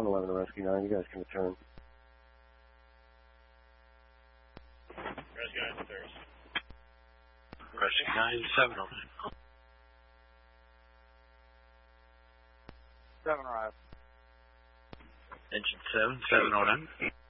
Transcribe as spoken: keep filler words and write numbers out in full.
one eleven to Rescue nine. You guys can return. Rescue nine thirst. Rescue nine, seven oh nine. seven arrive. Engine seven, seven oh nine.